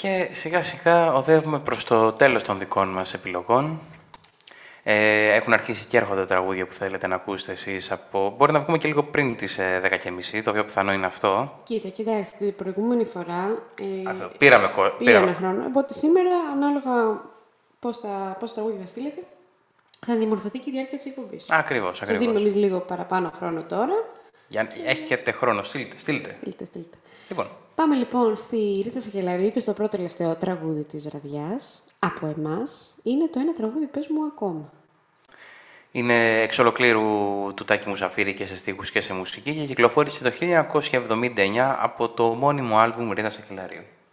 Και σιγά σιγά οδεύουμε προς το τέλος των δικών μας επιλογών. Έχουν αρχίσει και έρχονται τραγούδια που θέλετε να ακούσετε εσείς από... Μπορεί να βγούμε και λίγο πριν τις 10:30, το πιο πιθανό είναι αυτό. Κοιτάξτε, την προηγούμενη φορά Πήραμε χρόνο. Οπότε σήμερα, ανάλογα πόσα τραγούδια θα στείλετε, θα δημορφωθεί και η διάρκεια της εκπομπής. Ακριβώς. Θα δίνουμε εμείς λίγο παραπάνω χρόνο τώρα. Έχετε χρόνο, στείλτε. Λοιπόν. Πάμε λοιπόν στη Ρίτα Σακελαρίου και στο πρώτο τελευταίο τραγούδι της βραδιάς από εμάς. Είναι το ένα τραγούδι «Πες μου ακόμα». Είναι εξ ολοκλήρου του Τάκη Μουσαφίρη και σε στίχους και σε μουσική και κυκλοφόρησε το 1979 από το μόνιμο άλμπουμ Ρίτα Σακελαρίου.